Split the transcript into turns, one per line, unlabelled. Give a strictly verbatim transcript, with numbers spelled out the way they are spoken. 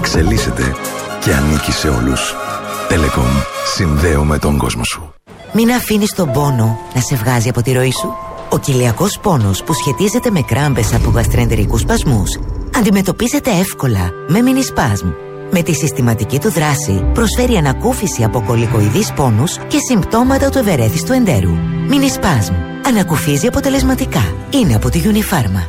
εξελίσσεται και ανήκει σε όλους. Telecom. Συνδέουμε τον κόσμο σου.
Μην αφήνεις τον πόνο να σε βγάζει από τη ροή σου. Ο κοιλιακός πόνος που σχετίζεται με κράμπες από γαστροεντερικούς σπασμούς αντιμετωπίζεται εύκολα με Minispasm. Με τη συστηματική του δράση προσφέρει ανακούφιση από κολικοειδείς πόνους και συμπτώματα του ευερέθιστου εντέρου. Minispasm. Ανακουφίζει αποτελεσματικά. Είναι από τη Unifarma.